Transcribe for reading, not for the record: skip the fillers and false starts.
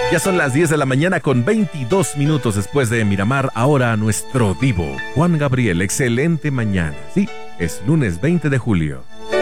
Ya son las 10 de la mañana con 22 minutos después de Miramar. Ahora nuestro divo, Juan Gabriel. Excelente mañana. Sí, es lunes 20 de julio.